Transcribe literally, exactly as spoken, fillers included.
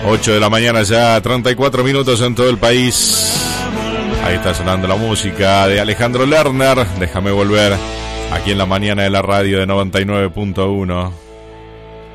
ocho de la mañana ya, treinta y cuatro minutos en todo el país. Ahí está sonando la música de Alejandro Lerner. Déjame volver, aquí en la mañana de la radio de noventa y nueve punto uno.